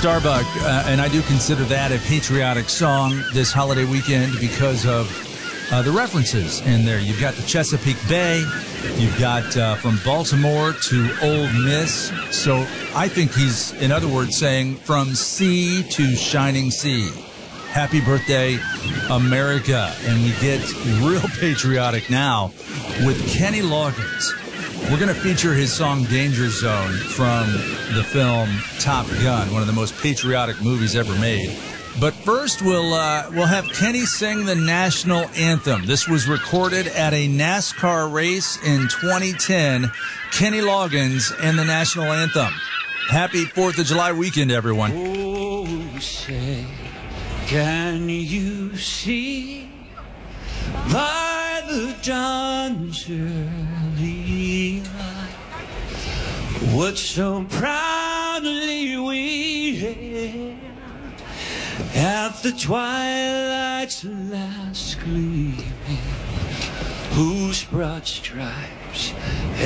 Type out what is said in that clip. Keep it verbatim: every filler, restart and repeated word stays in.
Starbuck, uh, and I do consider that a patriotic song this holiday weekend because of uh, the references in there. You've got the Chesapeake Bay, you've got uh, from Baltimore to Ole Miss. So I think he's, in other words, saying from sea to shining sea. Happy birthday, America. And we get real patriotic now with Kenny Loggins. We're going to feature his song Danger Zone from the film Top Gun, one of the most patriotic movies ever made. But first, we'll, uh, we'll have Kenny sing the national anthem. This was recorded at a NASCAR race in twenty ten. Kenny Loggins and the national anthem. Happy fourth of July weekend, everyone. Oh, say, can you see by the dawn's early light what so proudly we hailed at the twilight's last gleaming, whose broad stripes